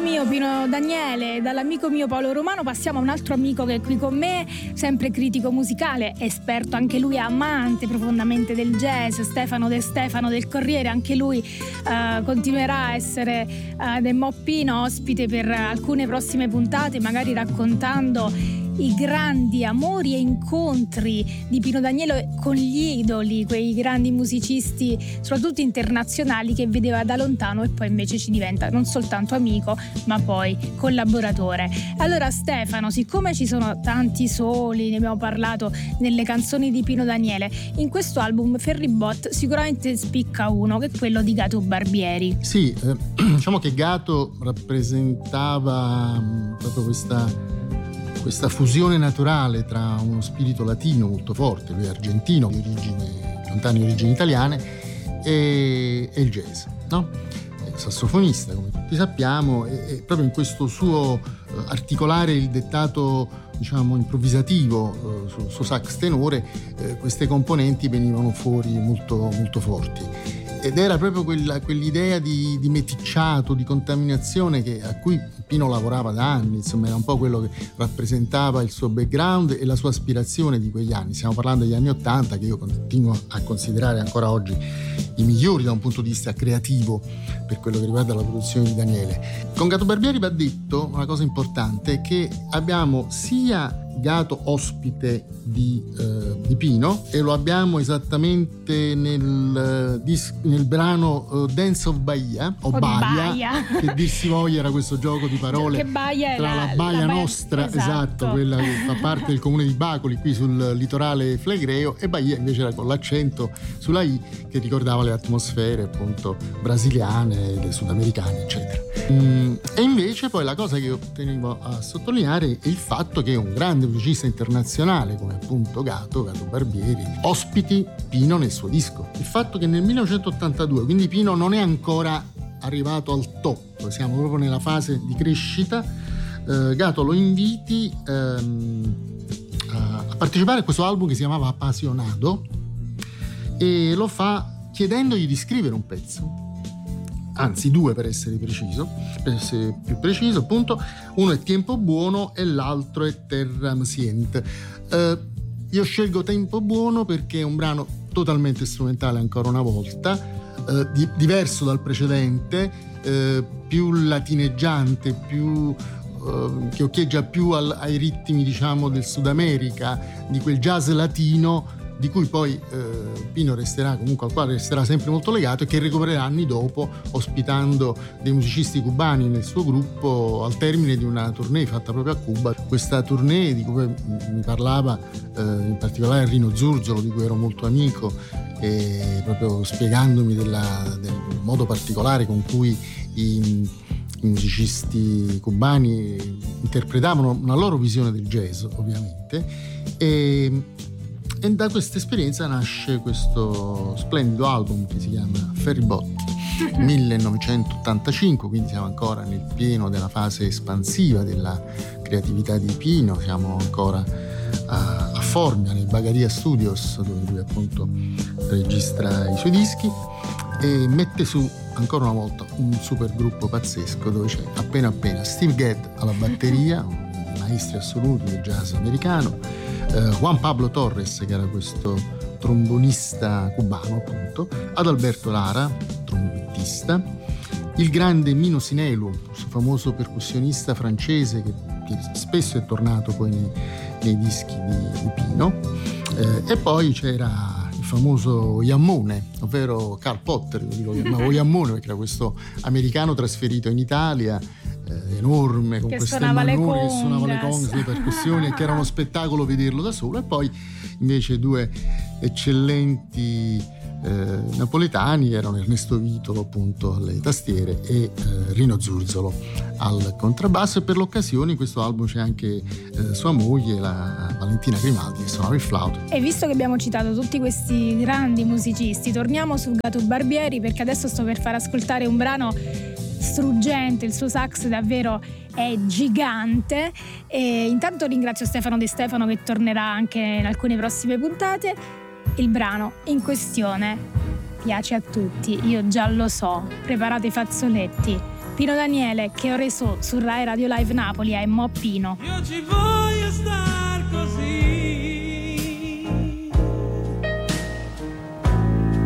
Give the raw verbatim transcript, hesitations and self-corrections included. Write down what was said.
mio Pino Daniele, dall'amico mio Paolo Romano passiamo a un altro amico che è qui con me, sempre critico musicale, esperto anche lui, amante profondamente del jazz, Stefano De Stefano del Corriere. Anche lui uh, continuerà a essere uh, del Moppino, ospite per alcune prossime puntate, magari raccontando i grandi amori e incontri di Pino Daniele con gli idoli, quei grandi musicisti soprattutto internazionali che vedeva da lontano e poi invece ci diventa non soltanto amico ma poi collaboratore. Allora Stefano, siccome ci sono tanti soli, ne abbiamo parlato nelle canzoni di Pino Daniele, in questo album Ferribot sicuramente spicca uno, che è quello di Gato Barbieri. Sì, eh, diciamo che Gato rappresentava mh, proprio questa questa fusione naturale tra uno spirito latino molto forte, lui è argentino, di origine, lontane origini italiane, e, e il jazz, no? È sassofonista, come tutti sappiamo, e, e proprio in questo suo uh, articolare il dettato, diciamo, improvvisativo uh, sul suo sax tenore, uh, queste componenti venivano fuori molto, molto forti. Ed era proprio quella, quell'idea di, di meticciato, di contaminazione che, a cui Pino lavorava da anni, insomma era un po' quello che rappresentava il suo background e la sua aspirazione di quegli anni. Stiamo parlando degli anni Ottanta, che io continuo a considerare ancora oggi i migliori da un punto di vista creativo per quello che riguarda la produzione di Daniele. Con Gato Barbieri va detto una cosa importante, che abbiamo sia Gato ospite di, eh, di Pino, e lo abbiamo esattamente nel, uh, dis- nel brano uh, Dance of Bahia o, o Baia, Baia, che dir si voglia era questo gioco di parole che Baia tra la, la Baia la nostra, esatto. esatto, quella che fa parte del comune di Bacoli qui sul litorale flegreo, e Bahia invece era con l'accento sulla I, che ricordava le atmosfere appunto brasiliane, sudamericane eccetera. Mm, e invece poi la cosa che io tenevo a sottolineare è il fatto che un grande musicista internazionale come appunto Gato, Gato Barbieri, ospiti Pino nel suo disco. Il fatto che nel millenovecentottantadue, quindi Pino non è ancora arrivato al top, siamo proprio nella fase di crescita, eh, Gato lo inviti ehm, a, a partecipare a questo album che si chiamava Apasionado, e lo fa chiedendogli di scrivere un pezzo, anzi due per essere preciso, per essere più preciso appunto. Uno è Tempo Buono e l'altro è Terra Msient. Uh, io scelgo Tempo Buono perché è un brano totalmente strumentale ancora una volta, uh, di, diverso dal precedente, uh, più latineggiante, più uh, che occhieggia più al, ai ritmi, diciamo, del Sud America, di quel jazz latino di cui poi eh, Pino resterà, comunque al quale resterà sempre molto legato, e che recupererà anni dopo ospitando dei musicisti cubani nel suo gruppo al termine di una tournée fatta proprio a Cuba. Questa tournée di cui mi parlava eh, in particolare Rino Zurzolo, di cui ero molto amico, e proprio spiegandomi della, del modo particolare con cui i, i musicisti cubani interpretavano una loro visione del jazz, ovviamente. E E da questa esperienza nasce questo splendido album che si chiama Ferribot millenovecentottantacinque, quindi siamo ancora nel pieno della fase espansiva della creatività di Pino, siamo ancora a, a Formia, nei Bagaria Studios, dove lui appunto registra i suoi dischi, e mette su ancora una volta un super gruppo pazzesco, dove c'è appena appena Steve Gadd alla batteria, un maestri assoluti del jazz americano, eh, Juan Pablo Torres, che era questo trombonista cubano appunto, Adalberto Lara, trombettista, il grande Mino Sinelu, famoso percussionista francese che, che spesso è tornato poi nei, nei dischi di, di Pino, eh, e poi c'era il famoso Jammone, ovvero Carl Potter, io lo chiamavo Jammone perché era questo americano trasferito in Italia, eh, enorme, con che queste manone che suonava le congas, le percussioni, e che era uno spettacolo vederlo da solo. E poi invece due eccellenti eh, napoletani erano Ernesto Vitolo appunto alle tastiere e eh, Rino Zurzolo al contrabbasso, e per l'occasione in questo album c'è anche eh, sua moglie, la Valentina Grimaldi, che suonava il flauto. E visto che abbiamo citato tutti questi grandi musicisti, torniamo su Gato Barbieri, perché adesso sto per far ascoltare un brano struggente, il suo sax davvero è gigante. E intanto ringrazio Stefano De Stefano, che tornerà anche in alcune prossime puntate. Il brano in questione piace a tutti, io già lo so, preparate i fazzoletti, Pino Daniele, che ho reso su Rai Radio Live Napoli a Emmo Pino. Io ci voglio star così.